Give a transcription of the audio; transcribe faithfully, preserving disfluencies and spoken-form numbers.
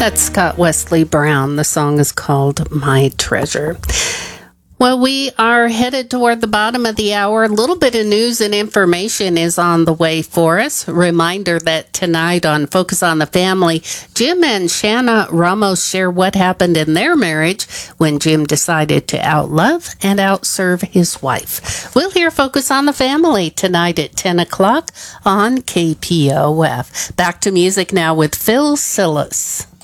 That's Scott Wesley Brown. The song is called My Treasure. Well, we are headed toward the bottom of the hour. A little bit of news and information is on the way for us. Reminder that tonight on Focus on the Family, Jim and Shanna Ramos share what happened in their marriage when Jim decided to outlove and outserve his wife. We'll hear Focus on the Family tonight at ten o'clock on K P O F. Back to music now with Phil Sillis.